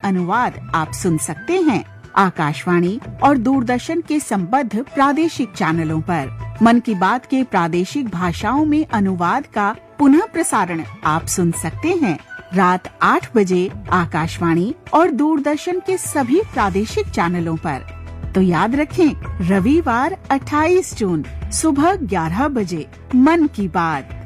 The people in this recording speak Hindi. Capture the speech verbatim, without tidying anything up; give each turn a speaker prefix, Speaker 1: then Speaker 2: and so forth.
Speaker 1: अनुवाद आप सुन सकते हैं आकाशवाणी और दूरदर्शन के संबद्ध प्रादेशिक चैनलों पर। मन की बात के प्रादेशिक भाषाओं में अनुवाद का पुनः प्रसारण आप सुन सकते हैं रात आठ बजे आकाशवाणी और दूरदर्शन के सभी प्रादेशिक चैनलों पर। तो याद रखें, रविवार अट्ठाईस जून सुबह ग्यारह बजे मन की बात।